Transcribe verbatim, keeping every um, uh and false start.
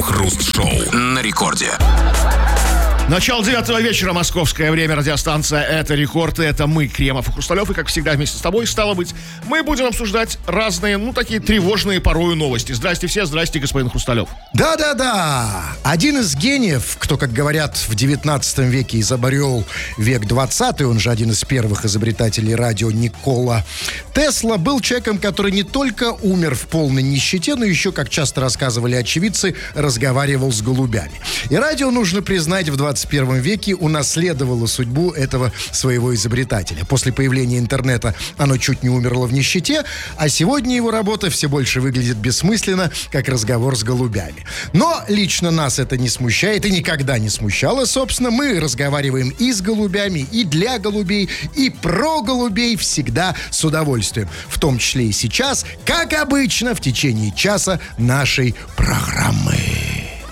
Крем-хруст-шоу на рекорде. Начало девятого вечера, московское время, радиостанция «Это Рекорд», и это мы, Кремов и Хрусталев, и, как всегда, вместе с тобой, стало быть, мы будем обсуждать разные, ну, такие тревожные порою новости. Здрасте все, здрасте, господин Хрусталев. Да-да-да, один из гениев, кто, как говорят, в девятнадцатом веке изобрел век двадцатый, он же один из первых изобретателей радио, Никола Тесла, был человеком, который не только умер в полной нищете, но еще, как часто рассказывали очевидцы, разговаривал с голубями. И радио, нужно признать, в двадцать первом веке унаследовало судьбу этого своего изобретателя. После появления интернета оно чуть не умерло в нищете, а сегодня его работа все больше выглядит бессмысленно, как разговор с голубями. Но лично нас это не смущает и никогда не смущало. Собственно, мы разговариваем и с голубями, и для голубей, и про голубей всегда с удовольствием. В том числе и сейчас, как обычно, в течение часа нашей программы.